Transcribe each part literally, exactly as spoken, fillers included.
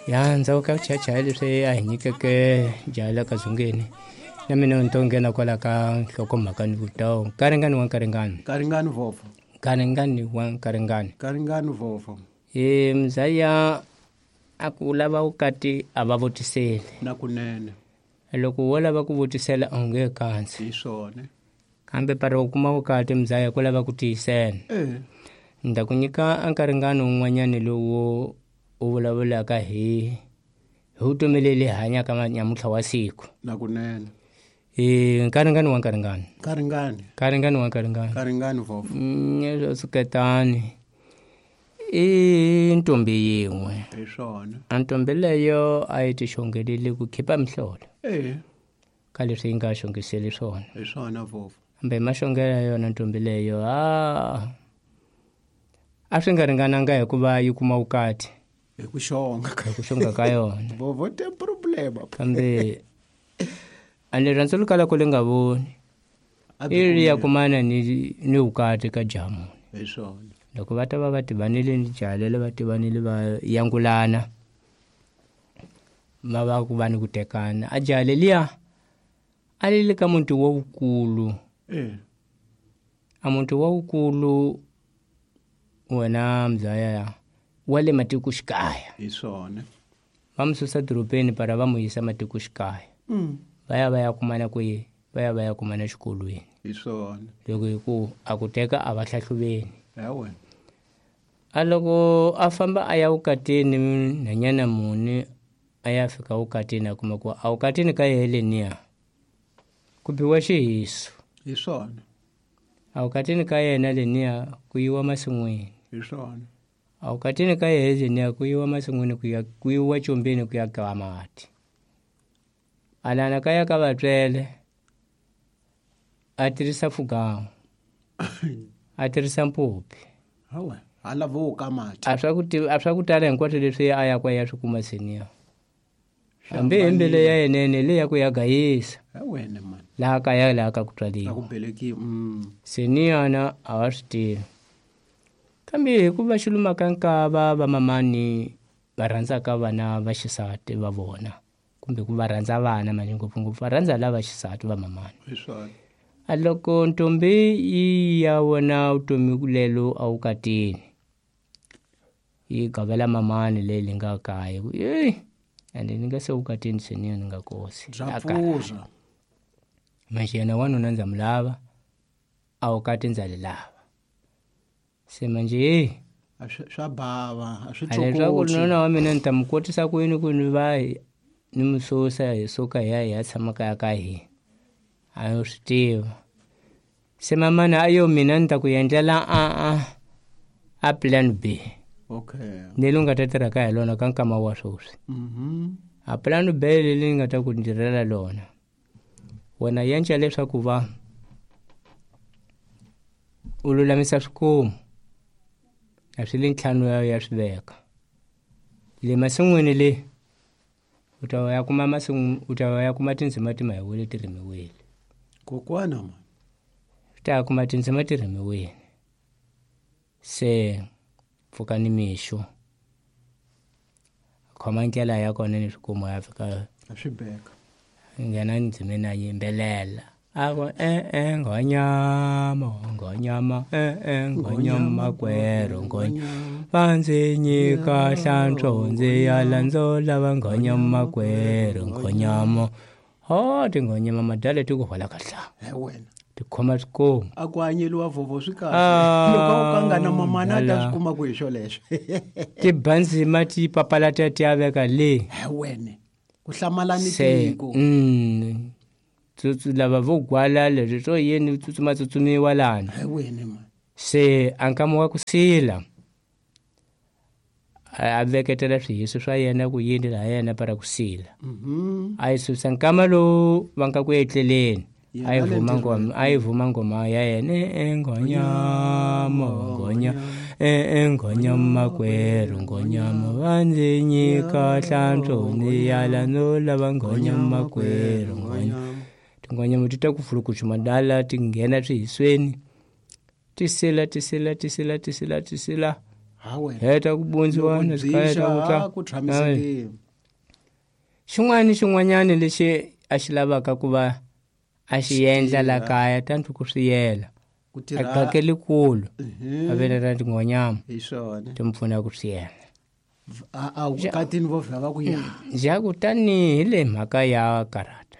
ya ndzawuka chacha leswi a hi nyikeke jala kazungeni na mina nto nghena kwala ka nhlokomhaka ni vutawu nkaringani wa nkaringani Karingani vofo nkaringani wa nkaringani Karingani vofo e mzaya a ku lava vukati a va vutiseli na kunene loko wo lava ku vutisela a nge kansi hi swona kambe pari u kuma vukati mzaya ku lava ku tiyisela eh nda ku nyika nkaringani un'wanyani lowu u vulavulaka hi hi vutomi le hanyaka nyamutlha wa siku na kunene e nkaringani wa nkaringani Karingani nkaringani wa nkaringani Karingani vofo nyezo suketani i ntombi yin'we hi swona ntombi leyo a yi tixongelile ku khipa mihlolo eh ka leswi yi nga xongiseli swona hi swona vofo kambe maxongela yona ntombi leyo a a swi nga ringananga hikuva yi kuma vukati hi ku xonga hi ku xonga ka yona vofo te problem kambe a ni rhandza lukala ku le nga voni i ri ya kumana ni ni vukati ka jamu hi swona loko va ta va va tivanile ni jalele va tivanile va yangulana va va ku va ni ku tekana a jale liya a lile ka muti wa wukulu eh a muti wa wukulu wena mzaya wa le matikoxikaya hi swona va mu susa dorobeni para va mu yisa matikoxikaya mm va ya va ya kumana kwihi va ya va ya kumana xikolweni hi swona loko hi ku a ku teka a va hlahluveni yawe a loko a famba a ya vukatini nhanyana muni a ya fika vukatini a kuma ku a vukatini ka yeleniya ku biwa xihiso hi swona a vukatini ka yena leniya ku yiwa masin'wini hi swona a vukatini ka yena leniya ku yiwa masin'wini ku ya ku yiwa combeni ku ya ka mati a lana ka ya ka vatswele a tirhisa fugawu a tirhisa mpopi hawe hala vuka mati a swa ku a swa ku tala hinkwaswo leswi a ya kwa ya swi kuma seniya hambi hembe leyi ya yenene leyi ya ku ya gayisa hawene man laha kaya laha ka ku a tswaliwa ku beleki mm seniyana a wa swi tivi kambe hikuva xiluma ka nkava va mamani va rhandzaka vana va xisati va vona kumbe ku va rhandza vana manje ngopfungopfu va rhandza lava xisati va mamani hi swona a loko ntombi yi ya wona vutomi lelo a vukatini yi gavela mamani leyi li nga kaya ku yeyi ende ni nga se vukatini seniya ni nga kosi bya pfuza manje yena wanuna ndza mu lava a vukati ndza li lava se manje heyi a swi- swa bava a swi a leswaku tsokotsi nuna wa mina ni ta mu kotisa ku yini ku ni va hi- ni mu susa hi suka hi ya hi ya tshama kaya ka hina a yo swi tiva se mamana a yo mina ni ta ku endlela a a a plan B okay ni lu nga ta tirhaka hi lona ka nkama wa swoswi mhm a plan B leyi ni nga ta ku ndirhela lona wena yenca leswaku va u lulamisa swikomu a swi le ntlhanu ya ya swi veka le masin'wini le u ta ya kuma masin'wi u ta ya kuma tindzima ti mahiwile ti rimiwile kokwana man u ta ya kuma tindzima ti rimiwile se pfuka ni mixo khoma ndlela ya kona ni swikomu ya fika a swi beka nghena ndzimeni a yimbelela a ku e-e nghonyama nghonyama e-e nghonyama kwero ngonya va ndzi nyika hlantswo ndzi yala ndzo lava nghonyama kwero nghonyama ho tinghonyama madala ti ku hola kahlanga he wena ti khoma swikomu a ku hanyeliwa vovo swi kahle Ah, loko a ka nga na mamana a ta hala. swi kuma ku hi xo lexo ti ba ndzima ti papalata ti ya veka le he wene ku hlamalani se tiko mm, tsutsu lava vo gwala leswi swo yeni tsutsuma tsutsumiwa lana he wene man se a nkama wa ku sila a a veketela swihiso swa yena ku yini laha yena para ku sila mhm a yi susa nkama lowu va nga ku etleleni Yena a yi le vuma ntirhweni. ngoma a yi vuma ngoma ya yena e nghonyama ngonya e nghonyama kweru nghonyama va ndzi nyika hlantswo ndzi yala no lava nghonyama kweru nghonyama tinghonyama ti ta ku fulukuxuma dala ti nghena swihisweni tisila tisila tisila tisila tisila hawe heta ku bondziwana swi heta ku twa ku tshamiseke xin'wana xin'wanyana lexi a xi lavaka ku va a xi endla la kaya tanto ku swi yela ku a tirha qake likulu Mhm. a vele ra tin'wanyama hi swona ti mpfuna ku swi yela a a katini vo vha va ku ya bya ku tanihi le mhaka ya karata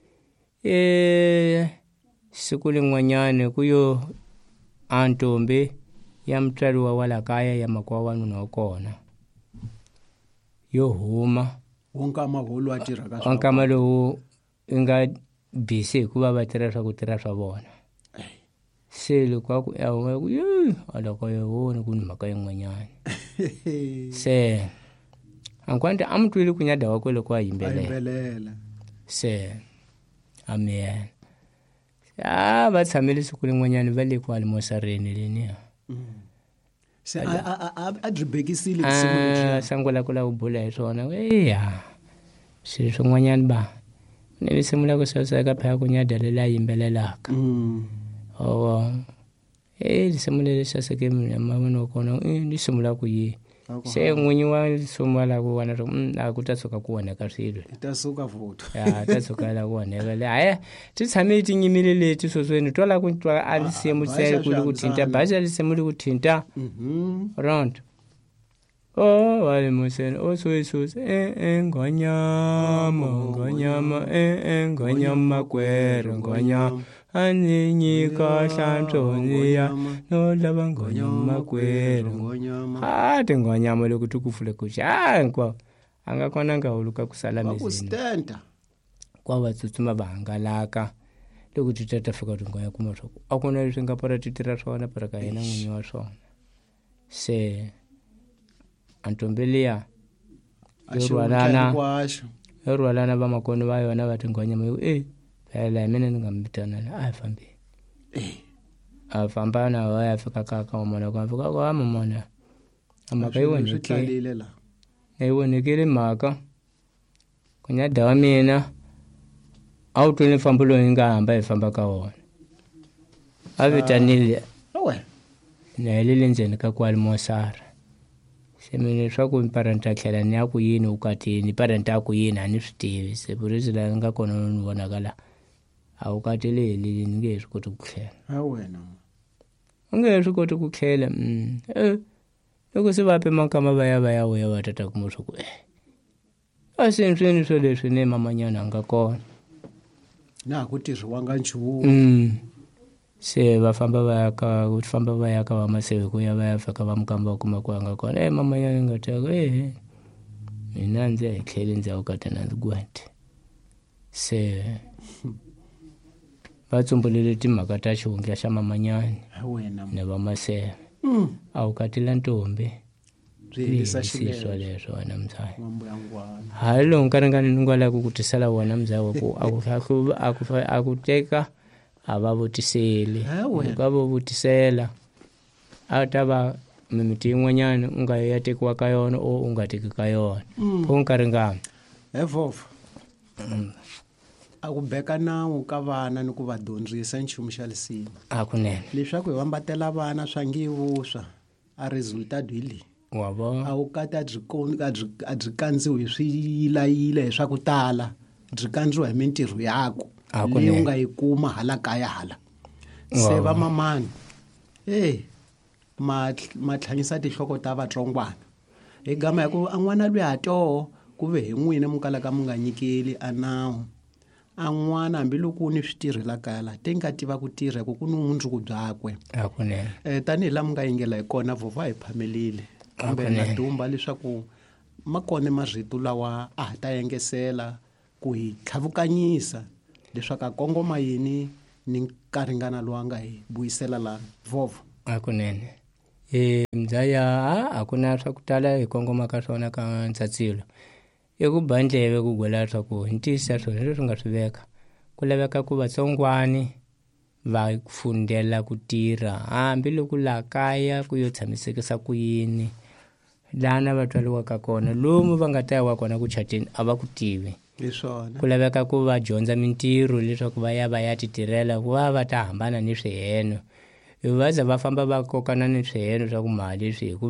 e siku lin'wanyana ku yo a ntombi ya mutswariwa wa la kaya ya makwa wanuna wa kona yo huma wonka maholo a tirha ka wankama lowu i nga busy hikuva va tirha swa ku tirha swa vona se loko a ku ya huma ku ye a loko yo vona ku ni mhaka yin'wanyana se ankwanta a mutwile ku nyada wa kwele kwa yimbelela yimbelela se amen a va tshamile siku lin'wanyana va le kwale mosareni leniya se a a a a dribekisile ku a simula sangula ku la ku bula hi swona eya swilo swin'wanyana ba ni vi simula ku saseka phaya ku nyada lela yimbelelaka owo e lisimula lesaseke mavona wa kona ni simula ku yi se n'winyi wa lisuma la ku vona swa a ku ta tshuka ku onheka swilo ta suka voto ya ta tshuka la ku onheka le haya ti tshame ti nyimile leti swesweni twa la ku twa a lisimu se ku ku thinta basa lisimu ku thinta round oh wale museni o so so e e ngonyama ngonyama e e ngonyama kwere ngonyama ani nyika hlantsoniya no lava ngonyama kwere ha ti ngonyama loko ti ku fule ku xa hinkwawo a nga kona nga huluka ku sala mizini stenta kwa va tsutsuma va hangalaka loko ti ta ta fika tingonya kuma swa ku a ku na leswi nga para ti tirha swona para ka yena n'winyi wa swona se antombi liya yo rhwalana yo rhwalana va makoni va yona va tingonyama yo e phela hi mina ni nga mi vitana la a hi fambeni a famba na va ya fika ka ka mona ku fika ka mona a mhaka yi vonekile la yi vonekile mhaka ku nyada wa mina a wu twile mfambo lowu yi nga hamba hi famba ka wona a vitanile awe na helele ndzeni ka kwale mosara se mina swa ku parenta tlhela ni ya ku yini ukatini parenta ya ku yini a ni swi tivi se purisi la nga kona ni vonakala a wu kateleli ni nge swi koti ku tlhela a wena u nge swi koti ku tlhela eh loko se va pe makama va ya va ya vuya va tata ku swa ku eh a se swini swo leswi ne mamanyana nga kona na ku tirhiwanga nchumu mm se va famba va ya ka ku famba va ya ka va maseve ku ya va ya fika va mukamba wa kuma ku nga kona eh mamanyana nga teka eh mina ndzi hi tlhele ndzhaku ka tena ndzi gwete se va tsumbulele timhaka ta xihundla xa mamanyani a wena ne va maseve mm a wu katila ntombi byihelisa xileswo leswo wena mzaya mambo yangwana hayi lo nkarengani ni nga la ku ku tisela wona mzaya wa ku a ku a ku a ku teka a va vutiseli ka va vutisela a ta va mimiti yin'wanyana u nga ya tekiwa ka yona o u nga teki ka yona po nkarengani evofa a ku beka nawu ka vana ni ku va dyondzisa nchumu xa lisima a kunene leswaku hi vambatela vana swa nge vuswa a resultat hi leyi wa vona a wu kati a byi koni a byi a byi kandziwi hi swiyilayila hi swa ku tala byi kandziwa hi mintirho yako leyi u nga yi kuma hala kaya hala se va mamani eh ma matlhanyisa tinhloko ta vatsongwana hi gama ya ku a n'wana lwi a toho ku ve hi n'wina mu kalaka mu nga nyikeli a nawu a n'wana hambiloko ni swi tirhela kaya la te nga tiva ku tirha ku ku ni mundzuku byakwe a kunene eh tanihi laha mu nga yingela hi kona vova hi phamelile kambe na dumba leswaku ma kone marito lawa a ha ta yengesela ku hi tlhavukanyisa leswaku a kongoma yini ni nkaringana lowu a nga hi vuyisela la vova a kunene e mzaya a ku na swa ku tala hi kongoma ka swona ka ntshatsilo i ku ba ndleve ku gwela swa ku hi ntiyisa swona leswi nga swi veka ku laveka ku vatsongwani va fundela ku tirha hambiloko laha kaya ku yo tshamisekisa ku yini lana va twaliwaka kona lomu va nga ta yiwa kona ku chatini a va ku tivi hi swona ku laveka ku va dyondza mintirho leswaku va ya va ya ti tirhela ku va va ta hambana ni swiheno va za va famba va kokana ni swiheno swa ku mali swi hikuva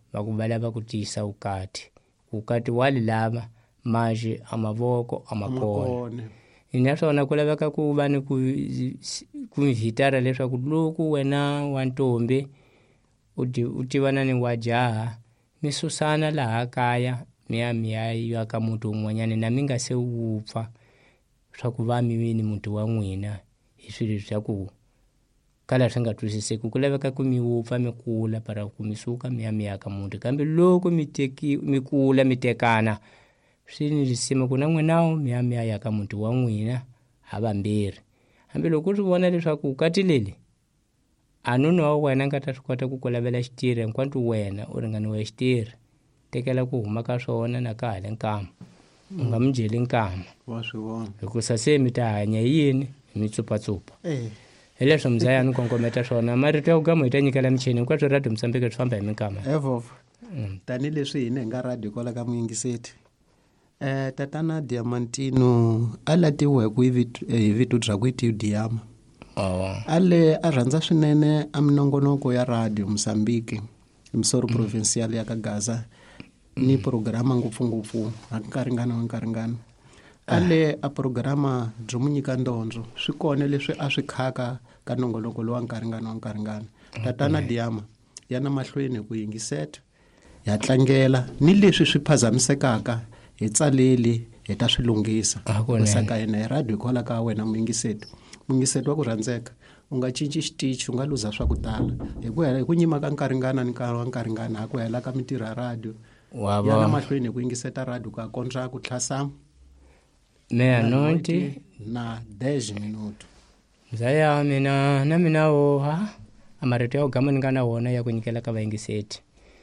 va ku va lava ku tiyisa vukati vukati wa lava manje amavoko amakona naswona ku laveka ku va ni ku ku invitara leswaku loko wena wa ntombi u tivana ni wa jaha mi susana laha kaya mi ya mi ya ya ka muti wun'wanyana na mi nga se wupfa swa ku va mi ni muti wa n'wina hi swilo swa ku kala swi nga twisiseki ku laveka ku mi wupfa mi kula para ku mi suka mi ya mi ya ka muti kambe loko mi teki mi kula mi tekana swi ni risima ku na n'winawo mi ya mi ya ya ka muti wa n'wina ha vambirhi hambi loko u swi vona leswaku vukati leli a nuna wa wena nga ta swi kota ku ku lavela xitirhi hinkwato wena u ringaniwe xitirhi tekela ku huma ka swona na ka hale nkama u nga mi jeli nkama wa swi vona hikusa se mi ta hanya yini mi tsupatsupa eh hi leswo mzaya ni kongometa swona marito ya ugama hi ta nyikela michini hinkwato radio Msambiki swi famba hi minkama evof tanihileswi hina hi nga radio kwala ka muyingiseti eh tatana Diamantino alatiwe hi vito bya ku ti Diama oh ale a rhandza swinene a minongonoko ya radio Msambiki Msoro provincial ya ka Gaza ni programa ngopfungopfu nkaringana nkaringana ale a programa byo munyika ndonzo swi kone leswi a swi khaka ka nongonoko lo wa nkaringana nkaringana tatana Diama yana mahlweni ku yingiseta ya tlangela ni leswi swi phazamisekaka hi tsaleli hi ta swi lunghisa kusaka yena hi radio kwala ka wena muyingiseti muyingiseti wa ku rhandzeka u nga cinci xitichi u nga luza swa ku tala hi ku hela hi ku nyima ka nkaringana ni nkarhi wa nkaringana ha ku hela ka mitirho ya radio yana mahlweni ku yingiseta radio ka kontra ku tlhasa meya noti na dez minuto mzaya mina na mina wo ha amarito ya ugama ni nga na wona ya ku nyikela ka vayingiseti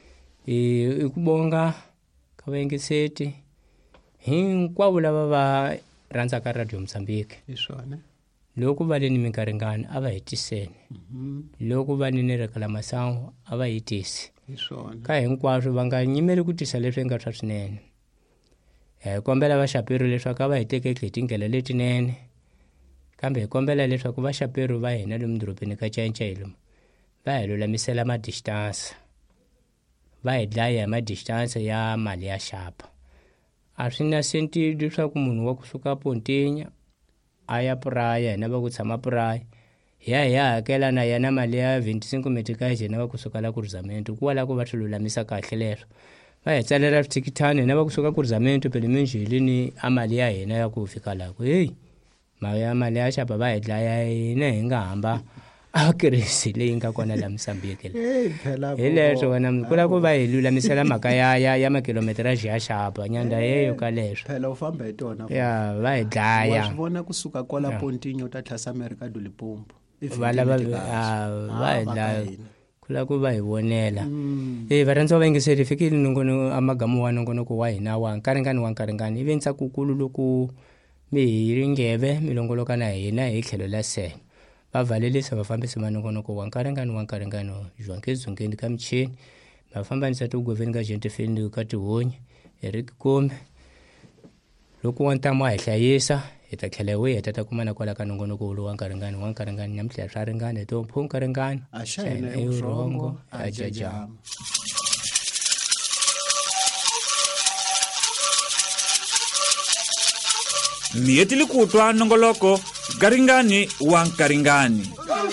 i ku bonga ka vayingiseti hinkwavo lava va rhandzaka radio Msambiki hi swona loko va le ni minkaringana a va hetiseni loko va ni ni rekala masangu a va hetisi hi swona ka hinkwaswo va nga nyimeli ku tisa leswi nga swa swinene hi kombela vaxaperi leswaku a va hi tekeki hi tingela letinene kambe hi kombela leswaku vaxaperi va hina lomu dorobeni ka Chayinchayi lomu va hi lulamisela madistance va hi dlaya hi madistance ya mali ya xapa a swi na sentido leswaku munhu wa kusuka Pontinya a ya Praya hina va ku tshama Praya ya hi ya hakela na yena mali ya twenty-five metikaji hina va kusuka la ku Rizamento ku wala ku va swi lulamisa kahle leswo va hi tsalela swithikithani hina va kusuka ku Rizamento pele minjheli ni amali ya hina ya ku fika la ku hey mali ya mali ya xapa va hi dlaya hina hi nga hamba a keresi leyi nga kona la Msambiki hi leswo wena kula ku va hi lulamisela mhaka ya ya ya makilometeraji ya xapa nyanda yeyo ka leswo phela u famba hi tona ya va hi dlaya wa swi vona kusuka kwala Pontinyo ta tlhasa America do Limpopo va lava va hi dlaya kula ku va hi vonela eh varhandza va yingiseli fikile nongono amagamu wa nongonoko wa hina wa nkaringani wa nkaringani ivi ntsakukulu loko mi hi ringeve milongoloka na hina hi tlhelo la sena va valelisa vafambisi va nongonoko wa nkaringani wa nkaringani Jwanke Zungeni ka michini vafambanisa tigoveni ka Jentefeni ka tihonyi Eric Kombe loko wa ntama hi hlayisa hi ta tlhela hi heta ta kumana kwala ka nongonoko wa nkaringani wa nkaringani namuntlha swa ringana hi to mpho nkaringani a xana hi urongo a jajama mi hetile ku twa nongoloko garingani wa nkaringani